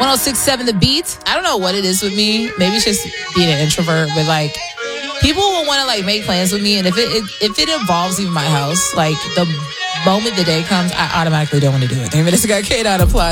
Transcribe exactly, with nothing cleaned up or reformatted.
one oh six point seven The Beat. I don't know what it is with me. Maybe it's just being an introvert, but like people will want to like make plans with me, and if it, it if it involves even my house, like the moment the day comes, I automatically don't want to do it. Three minutes ago, K Dot applies.